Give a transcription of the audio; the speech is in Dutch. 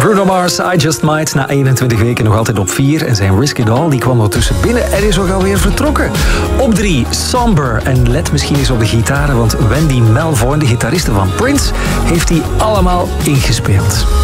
Bruno Mars, I Just Might, na 21 weken nog altijd op 4. En zijn Risk It All, die kwam ondertussen binnen en is ook alweer vertrokken. Op 3, Somber. En let misschien eens op de gitaren, want Wendy Melvoin, de gitariste van Prince, heeft die allemaal ingespeeld.